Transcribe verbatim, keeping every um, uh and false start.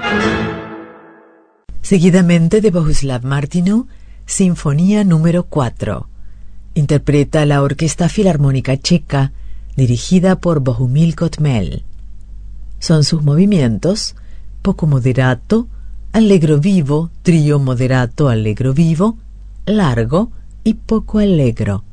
Seguidamente de Bohuslav Martinů, Sinfonía número cuatro. Interpreta la Orquesta Filarmónica Checa, dirigida por Bohumil Kotmel. Son sus movimientos: poco moderato, allegro vivo, trío moderato allegro vivo, largo y poco allegro.